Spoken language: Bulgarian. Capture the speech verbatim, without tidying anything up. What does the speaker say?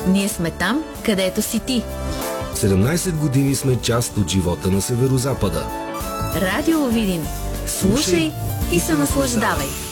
Ние сме там, където си ти. седемнайсет години сме част от живота на Северозапада. Радио Видин. Слушай и се наслаждавай.